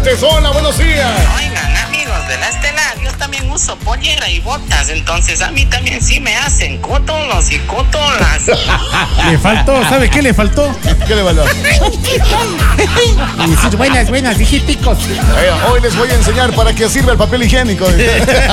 Montes. Hola, buenos días. Oigan, amigos de la Estelar, yo también uso pollera y botas, entonces a mí también sí me hacen cotolos y cotolas. Le faltó, ¿sabe qué le faltó? ¿Qué le faltó? Y decir buenas, hijiticos. Hoy les voy a enseñar para qué sirve el papel higiénico.